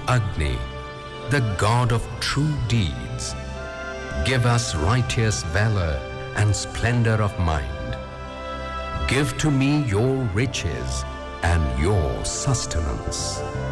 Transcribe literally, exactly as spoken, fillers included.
Agni, the god of true deeds, give us righteous valor and splendor of mind. Give to me your riches and your sustenance.